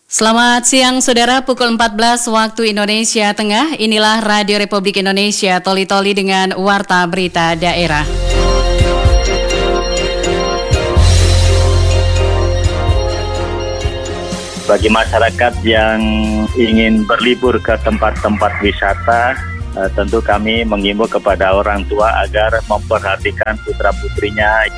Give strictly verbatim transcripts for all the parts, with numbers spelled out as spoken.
Selamat siang saudara, pukul empat belas waktu Indonesia Tengah. Inilah Radio Republik Indonesia, Toli-Toli dengan Warta Berita Daerah. Bagi masyarakat yang ingin berlibur ke tempat-tempat wisata, tentu kami mengimbau kepada orang tua agar memperhatikan putra-putrinya.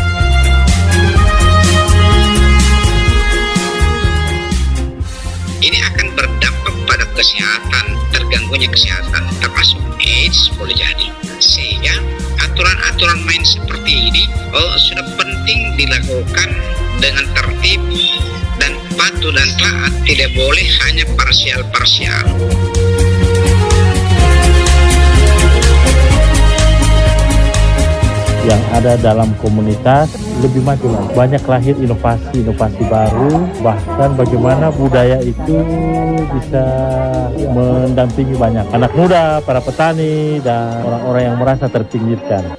Ini akan berdampak pada kesehatan, terganggunya kesehatan, termasuk AIDS boleh jadi. Sehingga aturan-aturan main seperti ini oh, sudah penting dilakukan dengan tertib dan patuh dan taat, tidak boleh hanya parsial-parsial. Yang ada dalam komunitas lebih maju lagi. Banyak lahir inovasi-inovasi baru, bahkan bagaimana budaya itu bisa mendampingi banyak anak muda, para petani, dan orang-orang yang merasa terpinggirkan.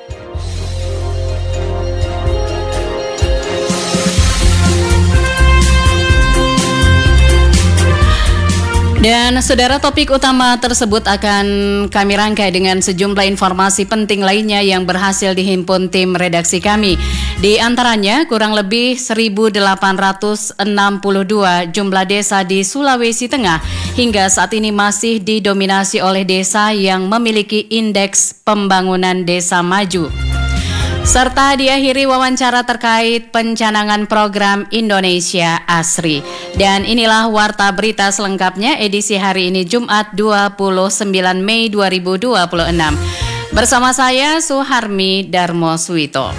Dan saudara, topik utama tersebut akan kami rangkai dengan sejumlah informasi penting lainnya yang berhasil dihimpun tim redaksi kami. Di antaranya kurang lebih seribu delapan ratus enam puluh dua jumlah desa di Sulawesi Tengah hingga saat ini masih didominasi oleh desa yang memiliki indeks pembangunan desa maju. Serta diakhiri wawancara terkait pencanangan program Indonesia Asri. Dan inilah Warta Berita selengkapnya edisi hari ini Jumat dua puluh sembilan Mei dua ribu dua puluh enam. Bersama saya Suharmi Darmoswito.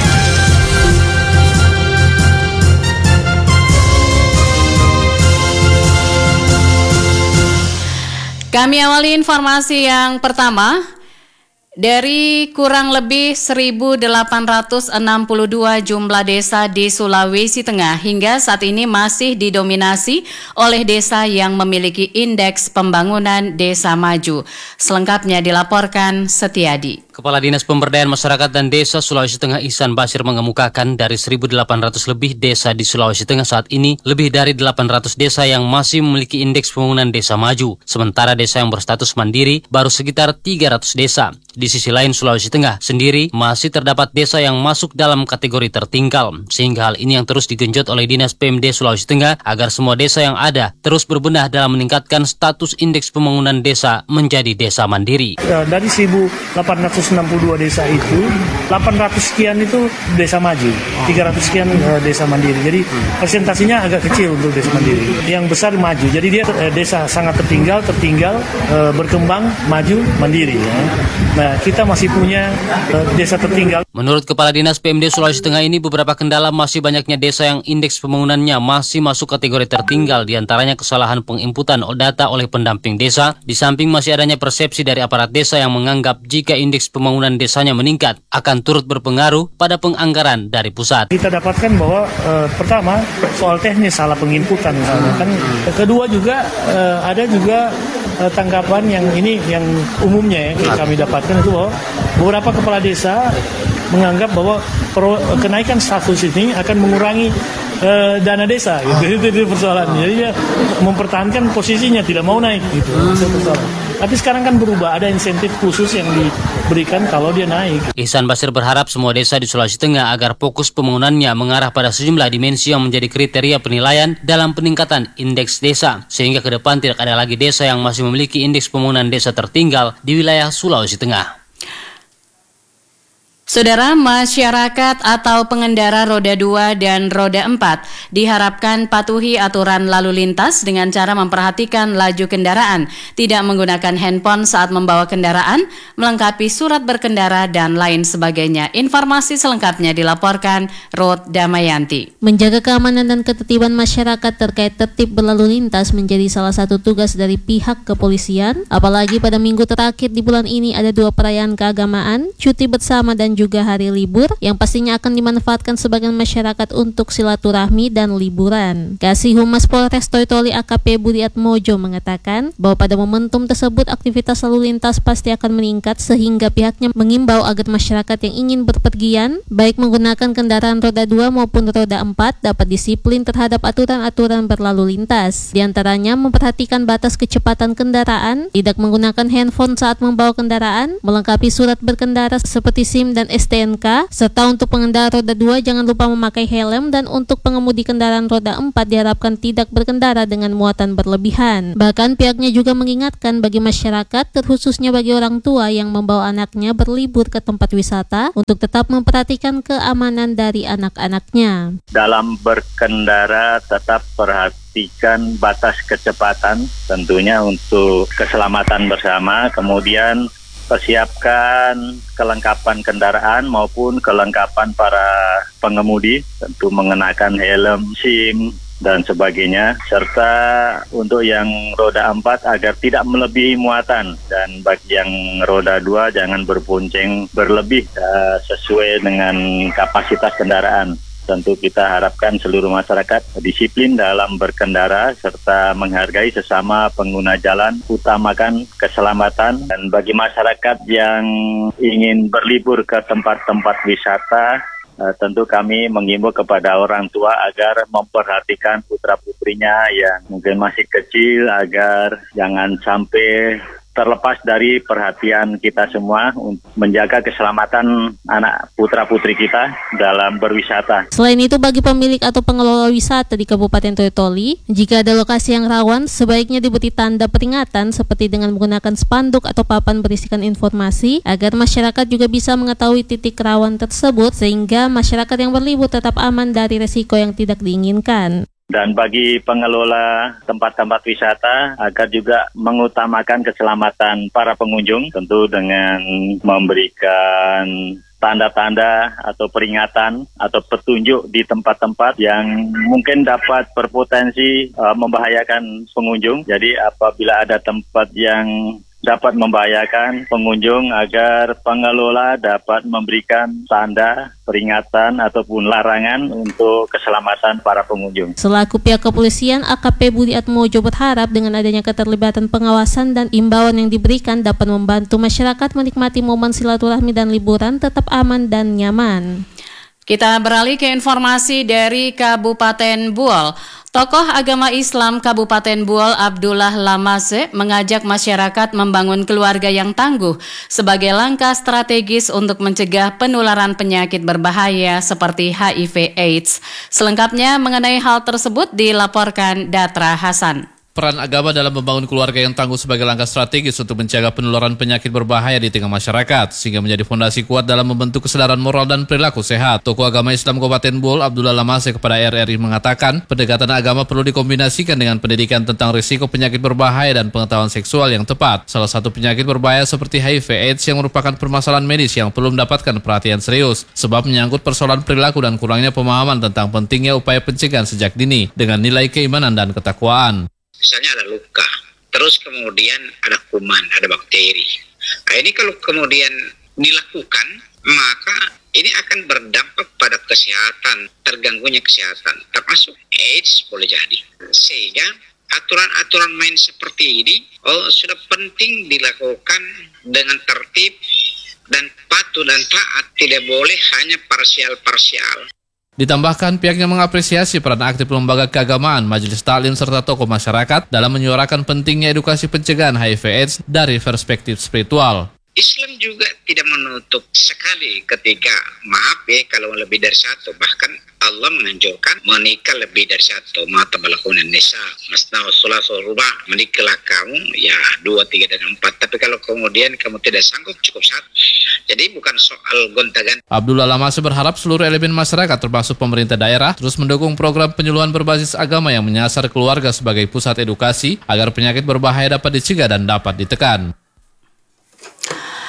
Kami awali informasi yang pertama. Dari kurang lebih seribu delapan ratus enam puluh dua jumlah desa di Sulawesi Tengah hingga saat ini masih didominasi oleh desa yang memiliki indeks pembangunan desa maju. Selengkapnya dilaporkan Setiadi. Kepala Dinas Pemberdayaan Masyarakat dan Desa Sulawesi Tengah Ihsan Basir mengemukakan dari seribu delapan ratus lebih desa di Sulawesi Tengah saat ini, lebih dari delapan ratus desa yang masih memiliki indeks pembangunan desa maju. Sementara desa yang berstatus mandiri baru sekitar tiga ratus desa. Di sisi lain, Sulawesi Tengah sendiri masih terdapat desa yang masuk dalam kategori tertinggal. Sehingga hal ini yang terus digenjot oleh Dinas P M D Sulawesi Tengah agar semua desa yang ada terus berbenah dalam meningkatkan status indeks pembangunan desa menjadi desa mandiri. Dari seribu delapan ratus enam puluh dua desa itu, delapan ratus sekian itu desa maju, tiga ratus sekian uh, desa mandiri. Jadi presentasinya agak kecil untuk desa mandiri. Yang besar maju. Jadi dia uh, desa sangat tertinggal, tertinggal, uh, berkembang, maju, mandiri. Ya. Nah, kita masih punya uh, desa tertinggal. Menurut Kepala Dinas P M D Sulawesi Tengah ini, beberapa kendala masih banyaknya desa yang indeks pembangunannya masih masuk kategori tertinggal, diantaranya kesalahan penginputan data oleh pendamping desa, di samping masih adanya persepsi dari aparat desa yang menganggap jika indeks pembangunan desanya meningkat akan turut berpengaruh pada penganggaran dari pusat. Kita dapatkan bahwa e, pertama soal teknis salah penginputan misalnya kan. Kedua juga e, ada juga e, tanggapan yang ini yang umumnya ya yang kami dapatkan itu bahwa beberapa kepala desa menganggap bahwa pro, kenaikan status ini akan mengurangi uh, dana desa gitu. Itu, itu persoalan. Jadi dia mempertahankan posisinya, tidak mau naik gitu. Itu persoalan. Tapi sekarang kan berubah, ada insentif khusus yang diberikan kalau dia naik. Ihsan Basir berharap semua desa di Sulawesi Tengah agar fokus pembangunannya mengarah pada sejumlah dimensi yang menjadi kriteria penilaian dalam peningkatan indeks desa, sehingga ke depan tidak ada lagi desa yang masih memiliki indeks pembangunan desa tertinggal di wilayah Sulawesi Tengah. Saudara, masyarakat atau pengendara roda dua dan roda empat diharapkan patuhi aturan lalu lintas dengan cara memperhatikan laju kendaraan, tidak menggunakan handphone saat membawa kendaraan, melengkapi surat berkendara, dan lain sebagainya. Informasi selengkapnya dilaporkan Ruth Damayanti. Menjaga keamanan dan ketertiban masyarakat terkait tertib berlalu lintas menjadi salah satu tugas dari pihak kepolisian, apalagi pada minggu terakhir di bulan ini ada dua perayaan keagamaan, cuti bersama dan juga hari libur yang pastinya akan dimanfaatkan sebagian masyarakat untuk silaturahmi dan liburan. Kasih Humas Polres Toitoli A K P Budi Atmojo mengatakan bahwa pada momentum tersebut aktivitas lalu lintas pasti akan meningkat sehingga pihaknya mengimbau agar masyarakat yang ingin berpergian baik menggunakan kendaraan roda dua maupun roda empat dapat disiplin terhadap aturan-aturan berlalu lintas. Di antaranya memperhatikan batas kecepatan kendaraan, tidak menggunakan handphone saat membawa kendaraan, melengkapi surat berkendara seperti SIM dan S T N K, serta untuk pengendara roda dua jangan lupa memakai helm dan untuk pengemudi kendaraan roda empat diharapkan tidak berkendara dengan muatan berlebihan. Bahkan pihaknya juga mengingatkan bagi masyarakat, terkhususnya bagi orang tua yang membawa anaknya berlibur ke tempat wisata untuk tetap memperhatikan keamanan dari anak-anaknya. Dalam berkendara tetap perhatikan batas kecepatan tentunya untuk keselamatan bersama, kemudian persiapkan kelengkapan kendaraan maupun kelengkapan para pengemudi, tentu mengenakan helm, SIM, dan sebagainya, serta untuk yang roda empat agar tidak melebihi muatan, dan bagi yang roda dua jangan berbonceng berlebih uh, sesuai dengan kapasitas kendaraan. Tentu kita harapkan seluruh masyarakat disiplin dalam berkendara serta menghargai sesama pengguna jalan, utamakan keselamatan. Dan bagi masyarakat yang ingin berlibur ke tempat-tempat wisata, Uh, tentu kami mengimbau kepada orang tua agar memperhatikan putra-putrinya yang mungkin masih kecil agar jangan sampai terlepas dari perhatian kita semua untuk menjaga keselamatan anak putra-putri kita dalam berwisata. Selain itu, bagi pemilik atau pengelola wisata di Kabupaten Toitoli, jika ada lokasi yang rawan, sebaiknya diberi tanda peringatan seperti dengan menggunakan spanduk atau papan berisikan informasi agar masyarakat juga bisa mengetahui titik rawan tersebut sehingga masyarakat yang berlibur tetap aman dari resiko yang tidak diinginkan. Dan bagi pengelola tempat-tempat wisata agar juga mengutamakan keselamatan para pengunjung, tentu dengan memberikan tanda-tanda atau peringatan atau petunjuk di tempat-tempat yang mungkin dapat berpotensi uh, membahayakan pengunjung. Jadi apabila ada tempat yang dapat membahayakan pengunjung agar pengelola dapat memberikan tanda, peringatan ataupun larangan untuk keselamatan para pengunjung. Selaku pihak kepolisian, A K P Budi Atmojo berharap dengan adanya keterlibatan pengawasan dan imbauan yang diberikan dapat membantu masyarakat menikmati momen silaturahmi dan liburan tetap aman dan nyaman. Kita beralih ke informasi dari Kabupaten Buol. Tokoh agama Islam Kabupaten Buol Abdullah Lamase mengajak masyarakat membangun keluarga yang tangguh sebagai langkah strategis untuk mencegah penularan penyakit berbahaya seperti H I V AIDS. Selengkapnya mengenai hal tersebut dilaporkan Datra Hasan. Peran agama dalam membangun keluarga yang tangguh sebagai langkah strategis untuk mencegah penularan penyakit berbahaya di tengah masyarakat, sehingga menjadi fondasi kuat dalam membentuk kesadaran moral dan perilaku sehat. Tokoh agama Islam Kabupaten Buol Abdullah Lamase kepada R R I mengatakan, pendekatan agama perlu dikombinasikan dengan pendidikan tentang risiko penyakit berbahaya dan pengetahuan seksual yang tepat. Salah satu penyakit berbahaya seperti H I V AIDS yang merupakan permasalahan medis yang perlu mendapatkan perhatian serius, sebab menyangkut persoalan perilaku dan kurangnya pemahaman tentang pentingnya upaya pencegahan sejak dini dengan nilai keimanan dan ketakwaan. Misalnya ada luka, terus kemudian ada kuman, ada bakteri. Nah, ini kalau kemudian dilakukan, maka ini akan berdampak pada kesehatan, terganggunya kesehatan, termasuk AIDS boleh jadi. Sehingga aturan-aturan main seperti ini oh, sudah penting dilakukan dengan tertib dan patuh dan taat, tidak boleh hanya parsial-parsial. Ditambahkan, pihaknya mengapresiasi peran aktif lembaga keagamaan, majelis taklim serta tokoh masyarakat dalam menyuarakan pentingnya edukasi pencegahan H I V AIDS dari perspektif spiritual. Islam juga tidak menutup sekali ketika, maaf ya, kalau lebih dari satu, bahkan Allah menganjurkan menikah lebih dari satu. Mata balakunan nisa, masna usulah suruba, menikahlah kamu ya dua, tiga dan empat. Tapi kalau kemudian kamu tidak sanggup, cukup satu. Jadi bukan soal gonta-ganti. Abdullah Lamase berharap seluruh elemen masyarakat termasuk pemerintah daerah terus mendukung program penyuluhan berbasis agama yang menyasar keluarga sebagai pusat edukasi agar penyakit berbahaya dapat dicegah dan dapat ditekan.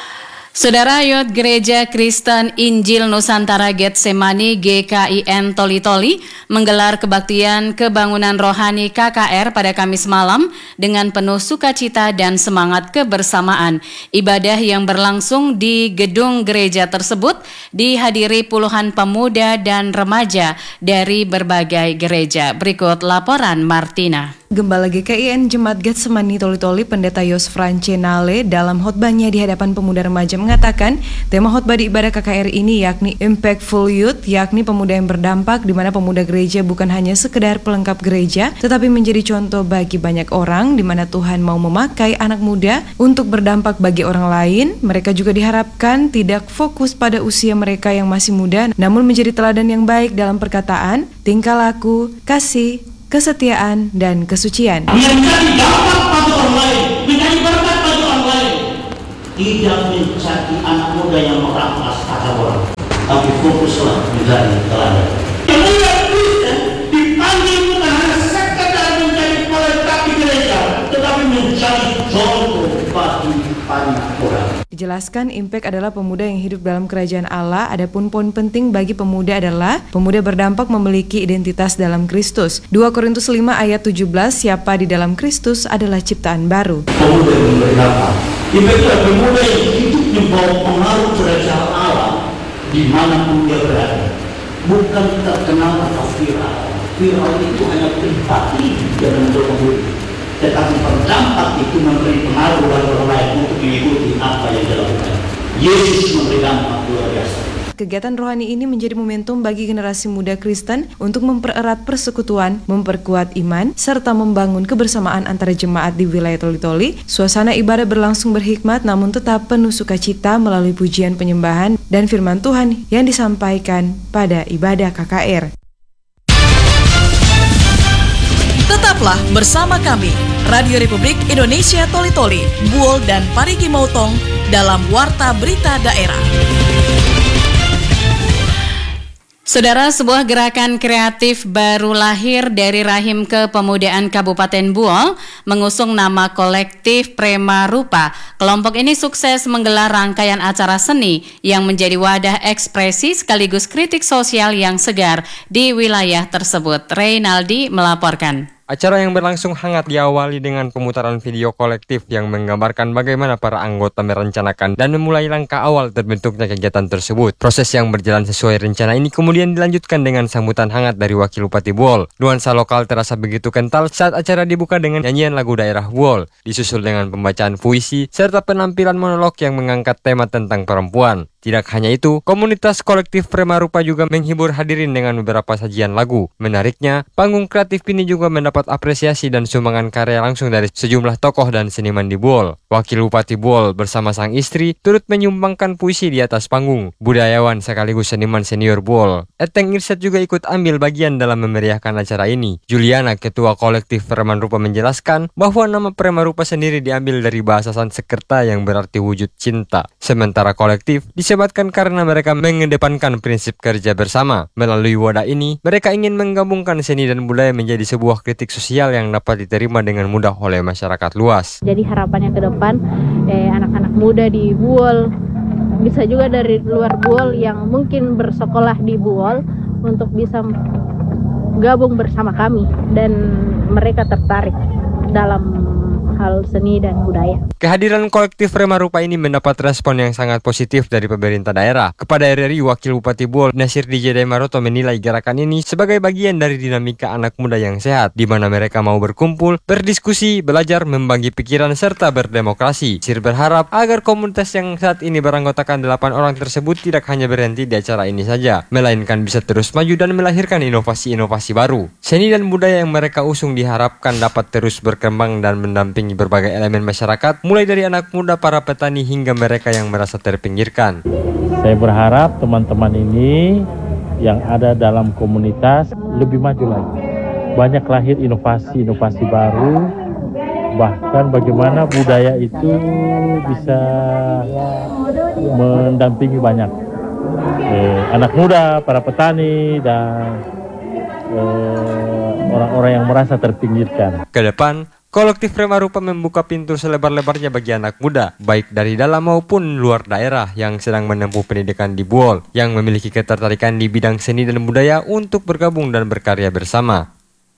Saudara, Youth Gereja Kristen Injil Nusantara Getsemani G K I N Toli-Toli menggelar kebaktian kebangunan rohani K K R pada Kamis malam dengan penuh sukacita dan semangat kebersamaan. Ibadah yang berlangsung di gedung gereja tersebut dihadiri puluhan pemuda dan remaja dari berbagai gereja. Berikut laporan Martina. Gembala G K I N Jemaat Getsemani Toli-Toli Pendeta Yos France Nale dalam khotbahnya di hadapan pemuda remaja mengatakan tema khotbah di ibadah K K R ini yakni Impactful Youth, yakni pemuda yang berdampak, di mana pemuda gereja bukan hanya sekedar pelengkap gereja tetapi menjadi contoh bagi banyak orang, di mana Tuhan mau memakai anak muda untuk berdampak bagi orang lain. Mereka juga diharapkan tidak fokus pada usia mereka yang masih muda, namun menjadi teladan yang baik dalam perkataan, tingkah laku, kasih, kesetiaan, dan kesucian. Menjadi dampak bagi orang lain, menjadi berkat bagi orang lain. Tidak mencari anak muda yang merampas kata orang, tapi fokuslah menjadi teladan. Pemuda Kristen dipanggil bukan hanya sekedar menjadi pelengkapi gereja, tetapi menjadi contoh bagi banyak orang. Dijelaskan, impact adalah pemuda yang hidup dalam kerajaan Allah. Adapun poin penting bagi pemuda adalah pemuda berdampak memiliki identitas dalam Kristus. dua Korintus lima ayat tujuh belas, siapa di dalam Kristus adalah ciptaan baru. Pemuda yang berdampak, impact adalah pemuda yang hidup di bawah pengaruh kerajaan Allah dimanapun dia berada. Bukan terkenal atau viral. Viral itu hanya pribadi dalam pemuda, tetapi berdampak itu memberi pengaruh bagi orang lain untuk mengikuti apa yang dilakukan. Yesus memberi dampak luar biasa. Kegiatan rohani ini menjadi momentum bagi generasi muda Kristen untuk mempererat persekutuan, memperkuat iman, serta membangun kebersamaan antara jemaat di wilayah Toli-Toli. Suasana ibadah berlangsung berhikmat namun tetap penuh sukacita melalui pujian penyembahan dan firman Tuhan yang disampaikan pada ibadah K K R. Tetaplah bersama kami, Radio Republik Indonesia Toli-Toli, Buol dan Parigi Motong dalam Warta Berita Daerah. Saudara, sebuah gerakan kreatif baru lahir dari rahim kepemudaan Kabupaten Buol mengusung nama kolektif Prema Rupa. Kelompok ini sukses menggelar rangkaian acara seni yang menjadi wadah ekspresi sekaligus kritik sosial yang segar di wilayah tersebut. Reynaldi melaporkan. Acara yang berlangsung hangat diawali dengan pemutaran video kolektif yang menggambarkan bagaimana para anggota merencanakan dan memulai langkah awal terbentuknya kegiatan tersebut. Proses yang berjalan sesuai rencana ini kemudian dilanjutkan dengan sambutan hangat dari Wakil Bupati Buol. Nuansa lokal terasa begitu kental saat acara dibuka dengan nyanyian lagu daerah Buol, disusul dengan pembacaan puisi serta penampilan monolog yang mengangkat tema tentang perempuan. Tidak hanya itu, komunitas kolektif Prema Rupa juga menghibur hadirin dengan beberapa sajian lagu. Menariknya, panggung kreatif ini juga mendapat apresiasi dan sumbangan karya langsung dari sejumlah tokoh dan seniman di Buol. Wakil Bupati Buol bersama sang istri turut menyumbangkan puisi di atas panggung. Budayawan sekaligus seniman senior Buol, Eteng Irsyad juga ikut ambil bagian dalam memeriahkan acara ini. Juliana, ketua kolektif Prema Rupa, menjelaskan bahwa nama Prema Rupa sendiri diambil dari bahasa Sanskerta yang berarti wujud cinta. Sementara kolektif disebabkan karena mereka mengedepankan prinsip kerja bersama. Melalui wadah ini, mereka ingin menggabungkan seni dan budaya menjadi sebuah kritik sosial yang dapat diterima dengan mudah oleh masyarakat luas. Jadi harapannya ke depan, eh, anak-anak muda di Buol, bisa juga dari luar Buol yang mungkin bersekolah di Buol untuk bisa gabung bersama kami dan mereka tertarik dalam hal seni dan budaya. Kehadiran kolektif Prema Rupa ini mendapat respon yang sangat positif dari pemerintah daerah. Kepada R R I, Wakil Bupati Buol Nasir D J Demaroto menilai gerakan ini sebagai bagian dari dinamika anak muda yang sehat, di mana mereka mau berkumpul, berdiskusi, belajar, membagi pikiran, serta berdemokrasi. Sir berharap agar komunitas yang saat ini beranggotakan delapan orang tersebut tidak hanya berhenti di acara ini saja, melainkan bisa terus maju dan melahirkan inovasi-inovasi baru. Seni dan budaya yang mereka usung diharapkan dapat terus berkembang dan mendampingi berbagai elemen masyarakat, mulai dari anak muda, para petani, hingga mereka yang merasa terpinggirkan. Saya berharap teman-teman ini yang ada dalam komunitas lebih maju lagi. Banyak lahir inovasi-inovasi baru, bahkan bagaimana budaya itu bisa mendampingi banyak eh, anak muda, para petani, dan eh, orang-orang yang merasa terpinggirkan. Ke depan, Kolektif Rema Rupa membuka pintu selebar-lebarnya bagi anak muda, baik dari dalam maupun luar daerah yang sedang menempuh pendidikan di Buol, yang memiliki ketertarikan di bidang seni dan budaya untuk bergabung dan berkarya bersama.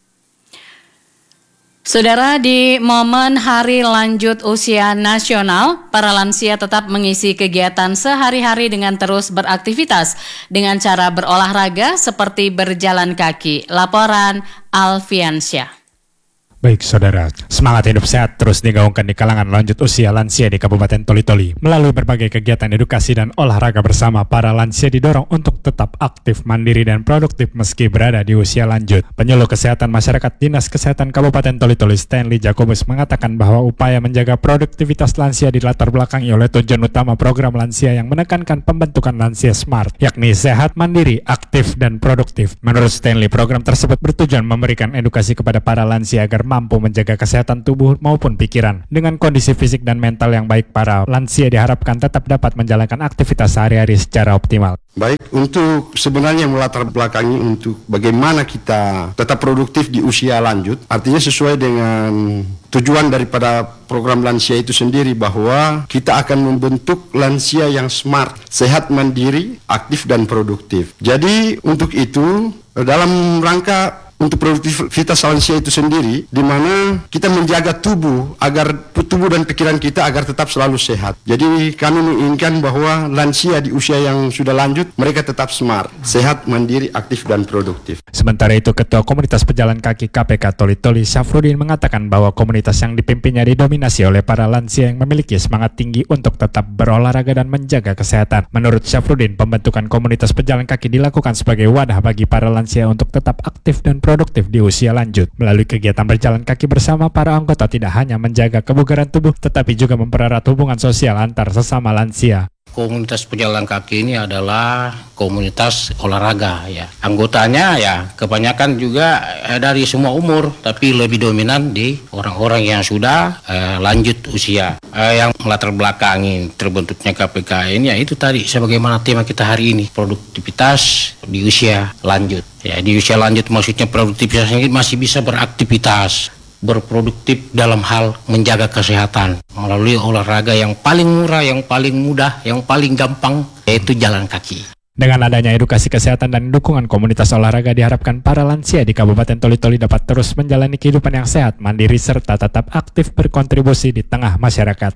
Saudara, di momen Hari Lanjut Usia Nasional, para lansia tetap mengisi kegiatan sehari-hari dengan terus beraktivitas dengan cara berolahraga seperti berjalan kaki. Laporan Alfiansyah. Baik saudara, semangat hidup sehat terus digaungkan di kalangan lanjut usia lansia di Kabupaten Toli-Toli. Melalui berbagai kegiatan edukasi dan olahraga bersama, para lansia didorong untuk tetap aktif, mandiri, dan produktif meski berada di usia lanjut. Penyuluh Kesehatan Masyarakat Dinas Kesehatan Kabupaten Toli-Toli Stanley Jacobus mengatakan bahwa upaya menjaga produktivitas lansia dilatar belakangi oleh tujuan utama program lansia yang menekankan pembentukan lansia smart, yakni sehat, mandiri, aktif, dan produktif. Menurut Stanley, program tersebut bertujuan memberikan edukasi kepada para lansia agar mampu menjaga kesehatan tubuh maupun pikiran. Dengan kondisi fisik dan mental yang baik, para lansia diharapkan tetap dapat menjalankan aktivitas sehari-hari secara optimal. Baik, untuk sebenarnya melatar belakangi untuk bagaimana kita tetap produktif di usia lanjut, artinya sesuai dengan tujuan daripada program lansia itu sendiri, bahwa kita akan membentuk lansia yang smart, sehat, mandiri, aktif, dan produktif. Jadi untuk itu, dalam rangka untuk produktivitas lansia itu sendiri, di mana kita menjaga tubuh agar tubuh dan pikiran kita agar tetap selalu sehat. Jadi kami menginginkan bahwa lansia di usia yang sudah lanjut, mereka tetap smart, sehat, mandiri, aktif, dan produktif. Sementara itu, Ketua Komunitas Pejalan Kaki K P K Toli-Toli Syafruddin mengatakan bahwa komunitas yang dipimpinnya didominasi oleh para lansia yang memiliki semangat tinggi untuk tetap berolahraga dan menjaga kesehatan. Menurut Syafruddin, pembentukan komunitas pejalan kaki dilakukan sebagai wadah bagi para lansia untuk tetap aktif dan produktif produktif di usia lanjut. Melalui kegiatan berjalan kaki bersama, para anggota tidak hanya menjaga kebugaran tubuh, tetapi juga mempererat hubungan sosial antar sesama lansia. Komunitas pejalan kaki ini adalah komunitas olahraga ya. Anggotanya ya kebanyakan juga eh, dari semua umur, tapi lebih dominan di orang-orang yang sudah eh, lanjut usia. Eh, yang melatar belakangi terbentuknya K P K ini ya itu tadi, sebagaimana tema kita hari ini, produktivitas di usia lanjut. Ya, di usia lanjut maksudnya produktivitasnya masih bisa beraktivitas, berproduktif dalam hal menjaga kesehatan melalui olahraga yang paling murah, yang paling mudah, yang paling gampang, yaitu jalan kaki. Dengan adanya edukasi kesehatan dan dukungan komunitas olahraga, diharapkan para lansia di Kabupaten Toli-Toli dapat terus menjalani kehidupan yang sehat, mandiri, serta tetap aktif berkontribusi di tengah masyarakat.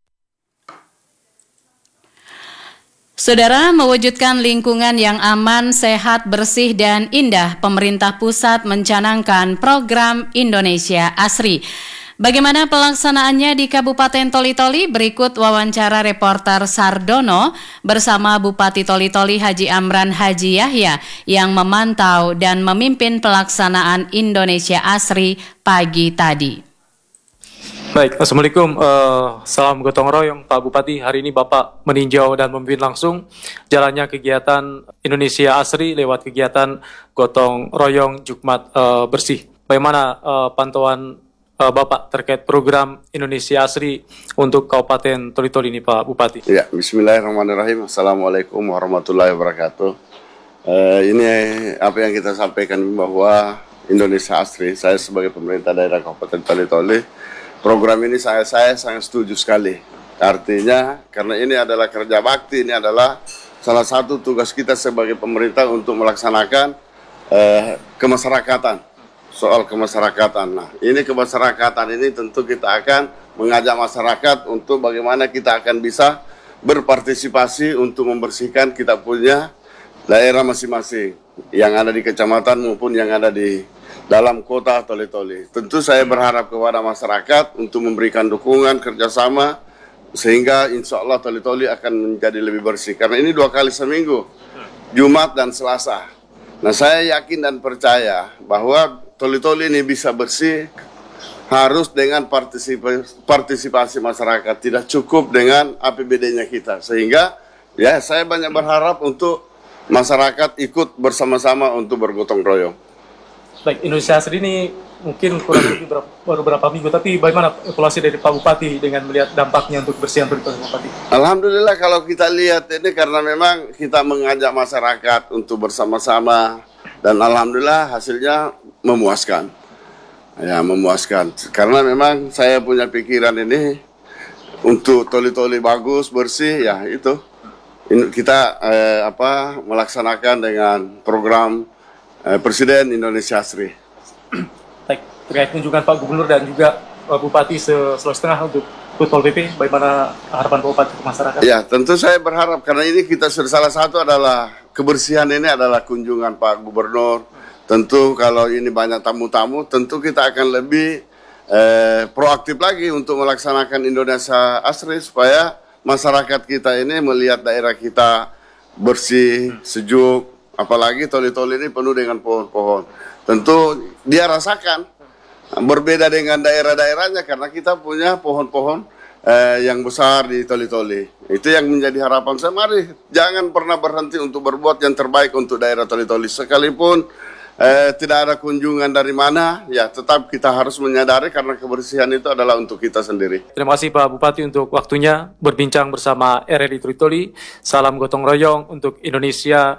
Saudara, mewujudkan lingkungan yang aman, sehat, bersih, dan indah, pemerintah pusat mencanangkan program Indonesia Asri. Bagaimana pelaksanaannya di Kabupaten Toli-Toli? Berikut wawancara reporter Sardono bersama Bupati Toli-Toli Haji Amran Haji Yahya yang memantau dan memimpin pelaksanaan Indonesia Asri pagi tadi. Baik, Assalamualaikum, uh, salam gotong royong Pak Bupati. Hari ini Bapak meninjau dan memimpin langsung jalannya kegiatan Indonesia Asri lewat kegiatan gotong royong Jumat uh, bersih. Bagaimana uh, pantauan uh, Bapak terkait program Indonesia Asri untuk Kabupaten Toli-Toli ini Pak Bupati? Ya, Bismillahirrahmanirrahim. Assalamualaikum warahmatullahi wabarakatuh. Uh, ini apa yang kita sampaikan bahwa Indonesia Asri, saya sebagai pemerintah daerah Kabupaten Toli-Toli, program ini saya saya sangat setuju sekali. Artinya karena ini adalah kerja bakti, ini adalah salah satu tugas kita sebagai pemerintah untuk melaksanakan eh, kemasyarakatan, soal kemasyarakatan. Nah, ini kemasyarakatan ini tentu kita akan mengajak masyarakat untuk bagaimana kita akan bisa berpartisipasi untuk membersihkan kita punya daerah masing-masing yang ada di kecamatan maupun yang ada di dalam kota Toli-Toli. Tentu saya berharap kepada masyarakat untuk memberikan dukungan kerjasama sehingga insya Allah Toli-Toli akan menjadi lebih bersih. Karena ini dua kali seminggu, Jumat dan Selasa. Nah, saya yakin dan percaya bahwa Toli-Toli ini bisa bersih harus dengan partisipasi, partisipasi masyarakat. Tidak cukup dengan A P B D-nya kita. Sehingga ya saya banyak berharap untuk masyarakat ikut bersama-sama untuk bergotong royong. Baik, Indonesia Asri ini mungkin kurang lebih berapa, baru berapa minggu, tapi bagaimana evaluasi dari Pak Bupati dengan melihat dampaknya untuk kebersihan Pak Bupati? Alhamdulillah kalau kita lihat ini karena memang kita mengajak masyarakat untuk bersama-sama dan alhamdulillah hasilnya memuaskan. Ya, memuaskan. Karena memang saya punya pikiran ini untuk toli-toli bagus, bersih, ya itu. Ini kita eh, apa melaksanakan dengan program eh, Presiden Indonesia Asri. Baik, terkait kunjungan Pak Gubernur dan juga uh, Bupati Sulawesi Tengah untuk Tol P P, bagaimana harapan Pak Bupati ke masyarakat? Ya, tentu saya berharap karena ini kita sudah salah satu adalah kebersihan ini adalah kunjungan Pak Gubernur. Tentu kalau ini banyak tamu-tamu, tentu kita akan lebih eh, proaktif lagi untuk melaksanakan Indonesia Asri supaya masyarakat kita ini melihat daerah kita bersih, sejuk, apalagi toli-toli ini penuh dengan pohon-pohon. Tentu dia rasakan berbeda dengan daerah-daerahnya karena kita punya pohon-pohon eh, yang besar di toli-toli. Itu yang menjadi harapan saya. Mari jangan pernah berhenti untuk berbuat yang terbaik untuk daerah toli-toli. Sekalipun eh, tidak ada kunjungan dari mana, ya tetap kita harus menyadari karena kebersihan itu adalah untuk kita sendiri. Terima kasih Pak Bupati untuk waktunya berbincang bersama R R I Toli-Toli. Salam gotong royong untuk Indonesia